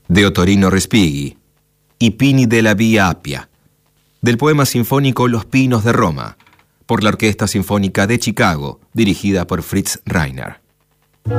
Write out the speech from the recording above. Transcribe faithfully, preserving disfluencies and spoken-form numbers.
de Ottorino Respighi, I pini della Via Appia, del poema sinfónico Los Pinos de Roma, por la Orquesta Sinfónica de Chicago, dirigida por Fritz Reiner.